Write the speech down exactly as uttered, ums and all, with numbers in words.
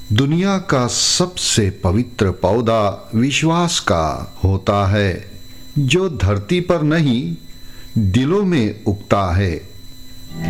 दुनिया का सबसे पवित्र पौधा विश्वास का होता है, जो धरती पर नहीं दिलों में उगता है।